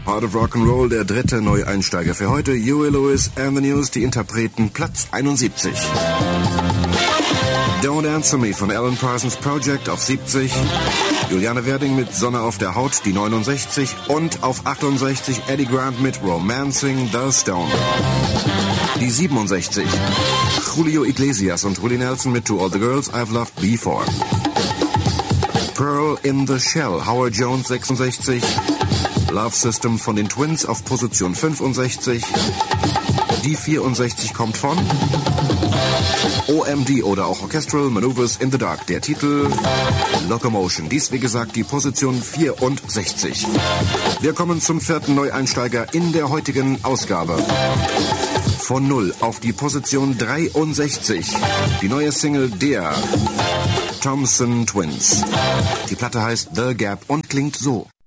Heart of Rock'n'Roll, der dritte Neueinsteiger für heute. Huey Lewis and the News, die Interpreten, Platz 71. Don't Answer Me von Alan Parsons Project auf 70. Juliane Werding mit Sonne auf der Haut, die 69. Und auf 68 Eddie Grant mit Romancing the Stone, die 67. Julio Iglesias und Willie Nelson mit To All the Girls I've Loved Before. Pearl in the Shell, Howard Jones 66. Love System von den Twins auf Position 65. Die 64 kommt von OMD oder auch Orchestral Maneuvers in the Dark. Der Titel Locomotion. Dies, wie gesagt, die Position 64. Wir kommen zum vierten Neueinsteiger in der heutigen Ausgabe. Von 0 auf die Position 63. Die neue Single der Thompson Twins. Die Platte heißt The Gap und klingt so.